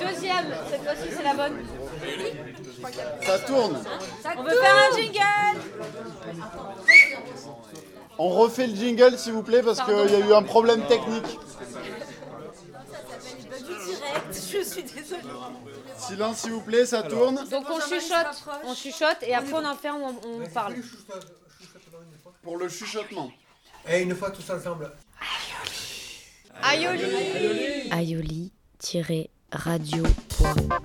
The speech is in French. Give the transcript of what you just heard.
deuxième. Cette fois-ci, c'est la bonne. Ça tourne. On veut faire un jingle. On refait le jingle s'il vous plaît parce qu'il y a eu un problème technique. Je suis désolée. Silence s'il vous plaît, ça tourne. Donc on chuchote et après on en fait on parle. Pour le chuchotement. Et une fois tous ensemble. Aioli. Aioli-radio.fr